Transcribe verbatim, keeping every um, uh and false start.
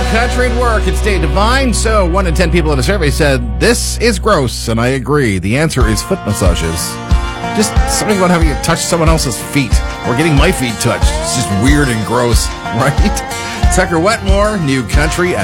country at work. It's Dave Devine. So, one in ten people in a survey said, this is gross, and I agree. The answer is foot massages. Just something about having to touch someone else's feet, or getting my feet touched. It's just weird and gross, right? Tucker Wetmore, New Country at